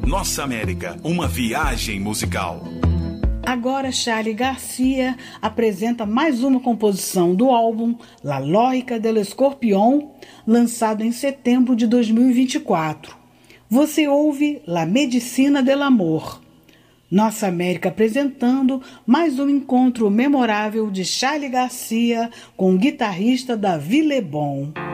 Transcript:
Nossa América, uma viagem musical. Agora Charly Garcia apresenta mais uma composição do álbum La Lógica del Escorpión, lançado em setembro de 2024. Você ouve La Medicina del Amor. Nossa América apresentando mais um encontro memorável de Charly Garcia com o guitarrista Davi Lebon.